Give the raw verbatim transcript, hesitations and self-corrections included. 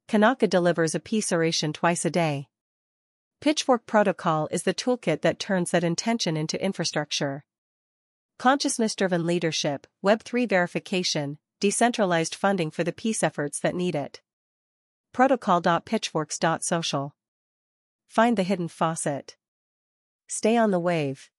Kanaka delivers a peace oration twice a day. Pitchfork Protocol is the toolkit that turns that intention into infrastructure. Consciousness-driven leadership, Web three verification, decentralized funding for the peace efforts that need it. protocol dot pitchforks dot social. Find the hidden faucet. Stay on the wave.